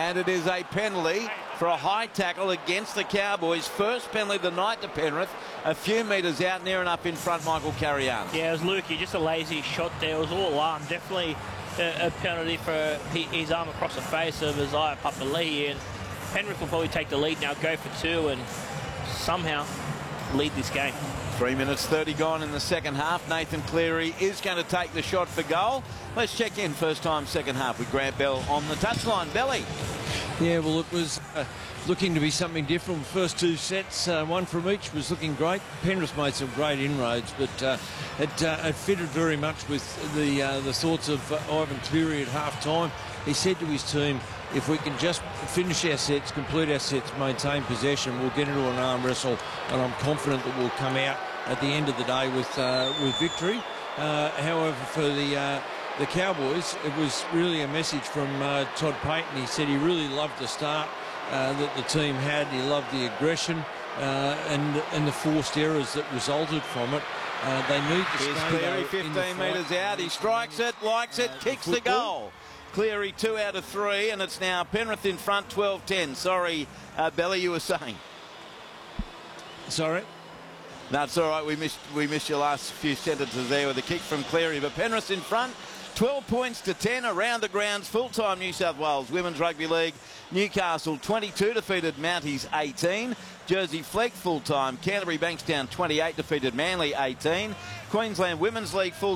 And it is a penalty for a high tackle against the Cowboys. First penalty of the night to Penrith. A few metres out, near enough in front, Michael Cariano. Yeah, it was Lukey, just a lazy shot there. It was all arm. Definitely a penalty for his arm across the face of Isaiah Papali'i. And Penrith will probably take the lead now, go for two, and somehow lead this game. 3 minutes 30 gone in the second half. Nathan Cleary is going to take the shot for goal. Let's check in first time second half with Grant Bell on the touchline. Belly. Yeah, well, it was looking to be something different. First two sets, one from each, was looking great. Penrith made some great inroads, but it fitted very much with the thoughts of Ivan Cleary at half-time. He said to his team, if we can just finish our sets, complete our sets, maintain possession, we'll get into an arm wrestle, and I'm confident that we'll come out at the end of the day with victory. However, for the Cowboys, it was really a message from Todd Payten. He said he really loved the start that the team had. He loved the aggression and the forced errors that resulted from it. They need to Here's stay Cleary, 15 metres out. He strikes it, likes it, kicks the goal. Cleary 2 out of 3, and it's now Penrith in front, 12-10. Sorry, Belly, you were saying. Sorry? No, it's all right. We missed your last few sentences there with the kick from Cleary. But Penrith in front, 12 points to 10 around the grounds. Full-time New South Wales Women's Rugby League. Newcastle 22 defeated Mounties 18. Jersey Flegg full-time. Canterbury Bankstown 28 defeated Manly 18. Queensland Women's League full